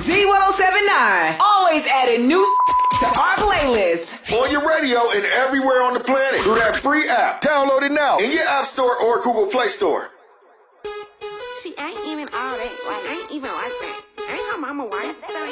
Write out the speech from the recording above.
Z1079. Always adding new to our playlist. On your radio and everywhere on the planet through that free app. Download it now in your App Store or Google Play Store. She ain't even all that. Like, I ain't even like that. Ain't her mama white.